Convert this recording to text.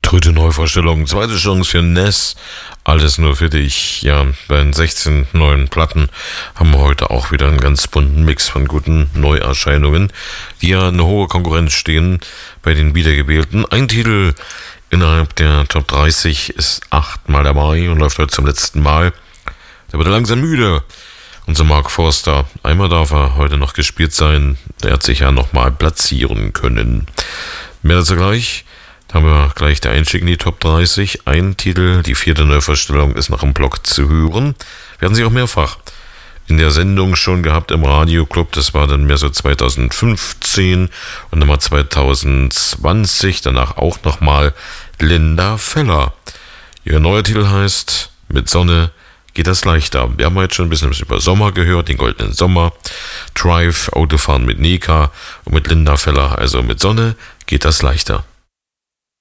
Dritte Neuvorstellung, zweite Chance für Ness. Alles nur für dich. Ja, bei den 16 neuen Platten haben wir heute auch wieder einen ganz bunten Mix von guten Neuerscheinungen, die ja eine hohe Konkurrenz stehen bei den Wiedergewählten. Ein Titel innerhalb der Top 30 ist 8-mal dabei und läuft heute zum letzten Mal. Der wird langsam müde. Unser Mark Forster. Einmal darf er heute noch gespielt sein. Der hat sich ja nochmal platzieren können. Mehr dazu gleich. Da haben wir gleich der Einstieg in die Top 30. Ein Titel, die 4. Neuvorstellung, ist noch im Blog zu hören. Wir hatten sie auch mehrfach in der Sendung schon gehabt im Radioclub. Das war dann mehr so 2015 und nochmal 2020. Danach auch nochmal Linda Feller. Ihr neuer Titel heißt Mit Sonne geht das leichter. Wir haben heute schon ein bisschen über Sommer gehört, den goldenen Sommer. Drive, Autofahren mit Nika und mit Linda Feller. Also mit Sonne geht das leichter.